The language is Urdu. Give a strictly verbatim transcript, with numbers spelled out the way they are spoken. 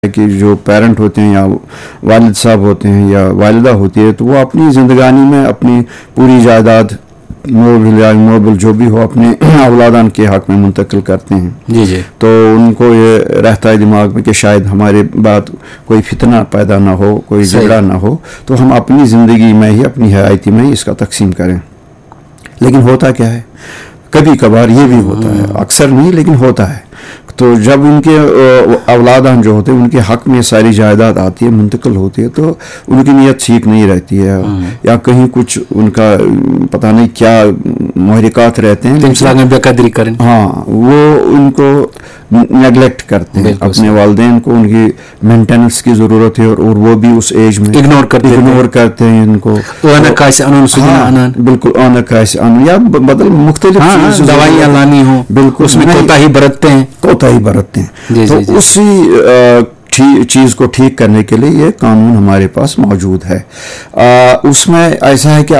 کہ جو پیرنٹ ہوتے ہیں یا والد صاحب ہوتے ہیں یا والدہ ہوتی ہے تو وہ اپنی زندگانی میں اپنی پوری جائیداد موبل یا موبل جو بھی ہو اپنے اولادان کے حق میں منتقل کرتے ہیں. جی جی تو ان کو یہ رہتا ہے دماغ میں کہ شاید ہمارے بعد کوئی فتنہ پیدا نہ ہو, کوئی جھگڑا نہ ہو, تو ہم اپنی زندگی میں ہی اپنی حیاتی میں ہی اس کا تقسیم کریں. لیکن ہوتا کیا ہے, کبھی کبھار یہ بھی ہوتا ہے, اکثر نہیں لیکن ہوتا ہے. تو جب ان کے اولادان جو ہوتے ہیں ان کے حق میں ساری جائیداد آتی ہے, منتقل ہوتی ہے, تو ان کی نیت ٹھیک نہیں رہتی ہے یا کہیں کچھ ان کا پتہ نہیں کیا محرکات رہتے ہیں, بے قدری کریں. ہاں وہ ان کو نیگلیکٹ کرتے ہیں, اپنے والدین کو ان کی مینٹیننس کی ضرورت ہے, اور وہ بھی اس ایج میں اگنور کرتے اگنور کرتے ہیں ان کو. بالکل آنکاس ان یا بدل مختلف دوائیاں لانی ہوں, بالکل اس میں کوتاہی برتتے ہیں کوتاہی برتتے ہیں. تو اسی چیز کو ٹھیک کرنے کے لیے یہ قانون ہمارے پاس موجود ہے. اس میں ایسا ہے کہ